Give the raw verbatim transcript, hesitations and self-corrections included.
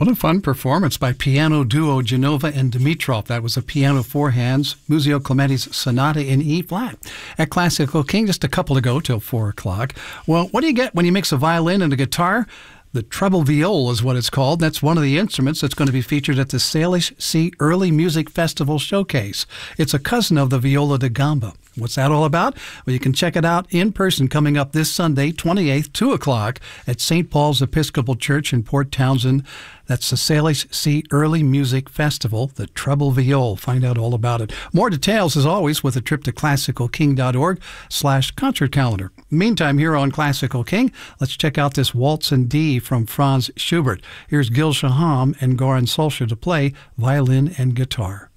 What a fun performance by piano duo Genova and Dimitrov. That was a piano four hands, Muzio Clementi's Sonata in E flat. At Classical King just a couple to go till four o'clock. Well, what do you get when you mix a violin and a guitar? The treble viol is what it's called. That's one of the instruments that's going to be featured at the Salish Sea Early Music Festival Showcase. It's a cousin of the viola da gamba. What's that all about? Well, you can check it out in person coming up this Sunday, twenty-eighth, two o'clock at Saint Paul's Episcopal Church in Port Townsend. That's the Salish Sea Early Music Festival, the treble viol. Find out all about it. More details, as always, with a trip to classical king dot org slash concert calendar. Meantime, here on Classical King, let's check out this Waltz in D from Franz Schubert. Here's Gil Shaham and Goran Solskjaer to play violin and guitar.